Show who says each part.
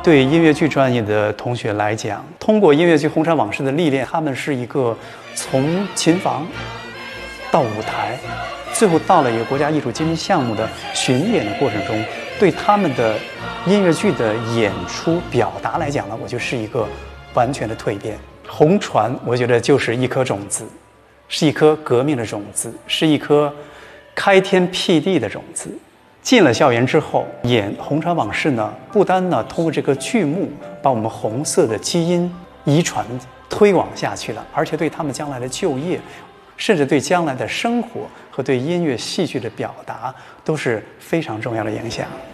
Speaker 1: 对音乐剧专业的同学来讲，通过音乐剧《红尘往事》的历练，他们是一个从琴房到舞台，最后到了一个国家艺术基金项目的巡演的过程中，对他们的音乐剧的演出表达来讲呢，我就是一个完全的蜕变。红船，我觉得就是一颗种子，是一颗革命的种子，是一颗开天辟地的种子。进了校园之后，演《红船往事》呢，不单呢通过这个剧目把我们红色的基因遗传推广下去了，而且对他们将来的就业，甚至对将来的生活和对音乐戏剧的表达都是非常重要的影响。